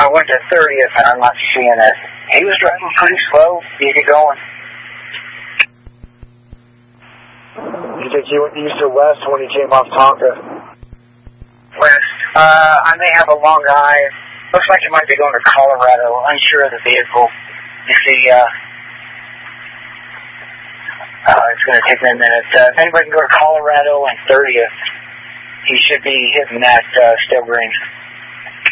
went to 30th, and I'm not seeing it. He was driving pretty slow. Easy going. You think he went east or west when he came off Tonka? West. I may have a long eye. Looks like he might be going to Colorado. Unsure of the vehicle. You see, it's going to take me a minute. If anybody can go to Colorado and 30th, he should be hitting that still green.